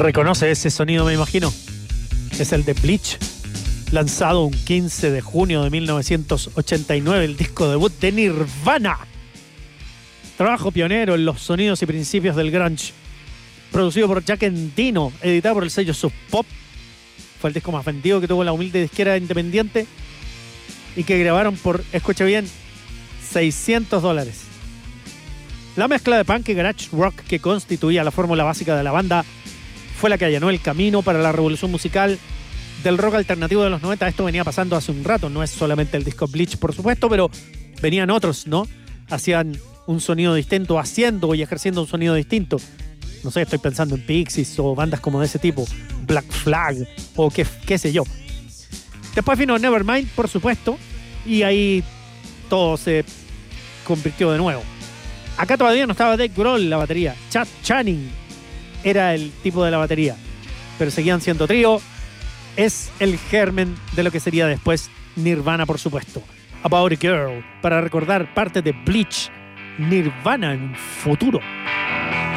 Reconoce ese sonido, me imagino. Es el de Bleach, lanzado un 15 de junio de 1989, el disco debut de Nirvana. Trabajo pionero en los sonidos y principios del grunge. Producido por Jack Endino, editado por el sello Sub Pop. Fue el disco más vendido que tuvo la humilde disquera independiente y que grabaron por, escucha bien, $600. La mezcla de punk y garage rock que constituía la fórmula básica de la banda fue la que allanó el camino para la revolución musical del rock alternativo de los 90. Esto venía pasando hace un rato, no es solamente el disco Bleach, por supuesto, pero venían otros, ¿no? Hacían un sonido distinto, haciendo y ejerciendo un sonido distinto. No sé, estoy pensando en Pixies o bandas como de ese tipo, Black Flag o qué sé yo. Después vino Nevermind, por supuesto, y ahí todo se convirtió de nuevo. Acá todavía no estaba Dave Grohl en la batería. Chad Channing era el tipo de la batería, pero seguían siendo trío. Es el germen de lo que sería después Nirvana, por supuesto. About a Girl, para recordar parte de Bleach, Nirvana en futuro.